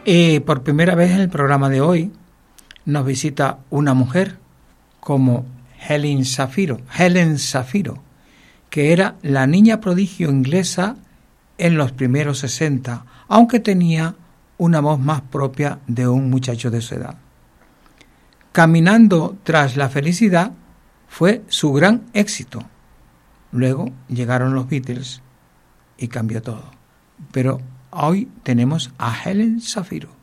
Y por primera vez en el programa de hoy nos visita una mujer como Helen Shapiro, que era la niña prodigio inglesa en los primeros 60, aunque tenía una voz más propia de un muchacho de su edad. Caminando tras la felicidad fue su gran éxito. Luego llegaron los Beatles y cambió todo. Pero hoy tenemos a Helen Shapiro.